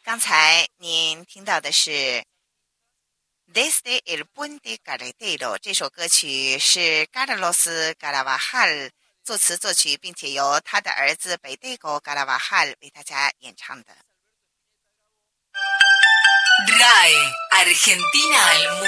刚才您听到的是 Desde el Puente Carretero 这首歌曲是 Carlos Carvajal 作词作曲，并且由他的儿子 Pedro Carvajal 为大家演唱的。 RAE Argentina al mundo.